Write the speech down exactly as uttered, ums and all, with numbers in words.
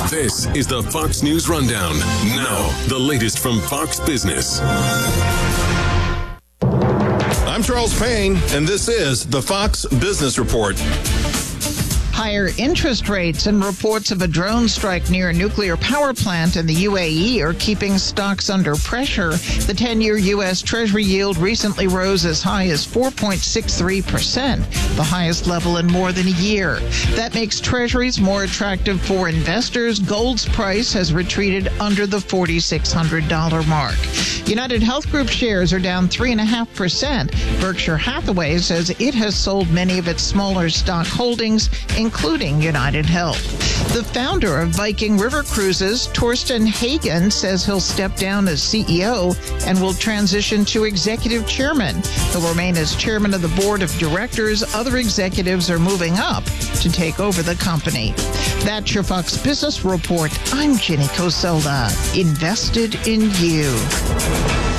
This is the Fox News Rundown. Now, the latest from Fox Business. I'm Charles Payne, and this is the Fox Business Report. Higher interest rates and reports of a drone strike near a nuclear power plant in the U A E are keeping stocks under pressure. The ten-year U S Treasury yield recently rose as high as four point six three percent, the highest level in more than a year. That makes Treasuries more attractive for investors. Gold's price has retreated under the four thousand six hundred dollars mark. United Health Group shares are down three point five percent. Berkshire Hathaway says it has sold many of its smaller stock holdings, including United Health. The founder of Viking River Cruises, Torsten Hagen, says he'll step down as C E O and will transition to executive chairman. He'll remain as chairman of the board of directors. Other executives are moving up to take over the company. That's your Fox Business Report. I'm Jenny Coselda. Invested in you.